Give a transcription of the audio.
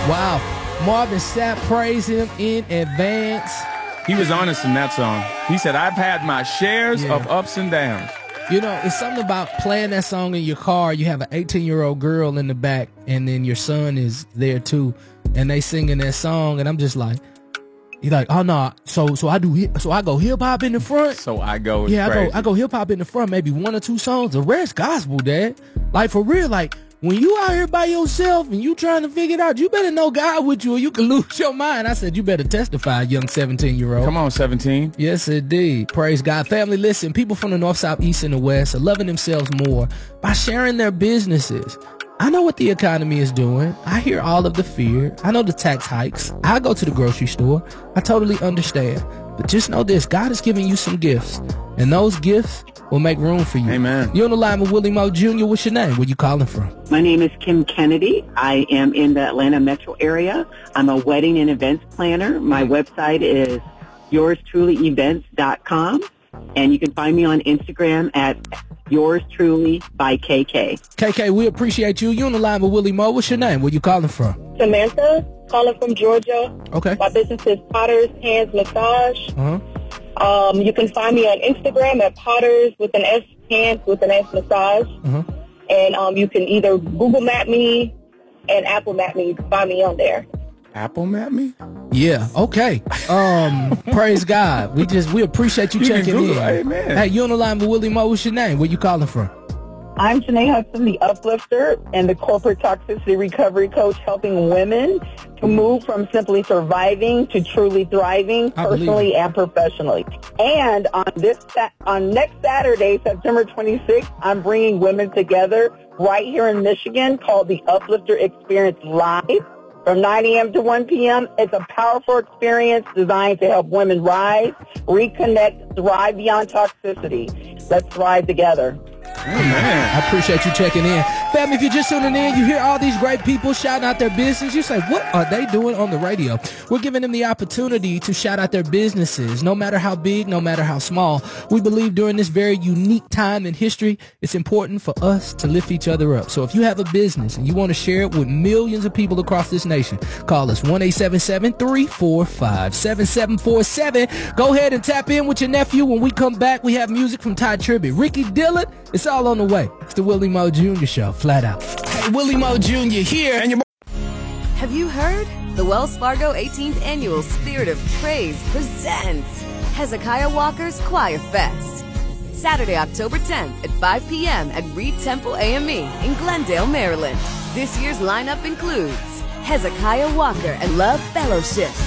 Wow. Marvin Sapp praised him in advance. He was honest in that song. He said, I've had my shares of ups and downs. You know, it's something about playing that song in your car. You have an 18-year-old girl in the back, and then your son is there too, and they singing that song, and I'm just like, he's like, oh no, so I go hip hop in the front. So I go, I go hip hop in the front, maybe one or two songs. The rest gospel, Dad. Like for real, like when you out here by yourself and you trying to figure it out, you better know God with you or you can lose your mind. I said, you better testify, young 17-year-old. Come on, 17. Yes, indeed. Praise God. Family, listen, people from the north, south, east, and the west are loving themselves more by sharing their businesses. I know what the economy is doing. I hear all of the fear. I know the tax hikes. I go to the grocery store. I totally understand. But just know this, God is giving you some gifts, and those gifts will make room for you. Amen. You're on the line with Willie Moe Jr. What's your name? Where you calling from? My name is Kim Kennedy. I am in the Atlanta metro area. I'm a wedding and events planner. My website is yourstrulyevents.com, and you can find me on Instagram at Yours Truly by KK. KK, we appreciate you. You're on the line with Willie Moe. What's your name? Where you calling from? Samantha, calling from Georgia. Okay. My business is Potter's Hands Massage. Uh-huh. You can find me on Instagram at Potter's with an S, Hands with an S Massage. Uh-huh. And you can either Google Map me and Apple Map me. You can find me on there. Apple Map me? Yeah, okay. Praise God. We appreciate you checking in. Amen. Hey, you on the line with Willie Moe. What's your name? Where you calling from? I'm Janae Hudson, the uplifter and the corporate toxicity recovery coach, helping women to move from simply surviving to truly thriving personally and professionally. And on next Saturday, September 26th, I'm bringing women together right here in Michigan called the Uplifter Experience Live from 9 a.m. to 1 p.m. It's a powerful experience designed to help women rise, reconnect, thrive beyond toxicity. Let's thrive together. I appreciate you checking in. Family, if you're just tuning in, you hear all these great people shouting out their business. You say, what are they doing on the radio? We're giving them the opportunity to shout out their businesses, no matter how big, no matter how small. We believe during this very unique time in history, it's important for us to lift each other up. So if you have a business and you want to share it with millions of people across this nation, call us 1-877-345-7747. Go ahead and tap in with your nephew. When we come back, we have music from Ty Tribbett, Ricky Dillard. It's all on the way. It's the Willie Moe Jr. Show, flat out. Hey, Willie Moe Jr. here. And Have you heard? The Wells Fargo 18th Annual Spirit of Praise presents Hezekiah Walker's Choir Fest. Saturday, October 10th at 5 p.m. at Reed Temple AME in Glendale, Maryland. This year's lineup includes Hezekiah Walker and Love Fellowship,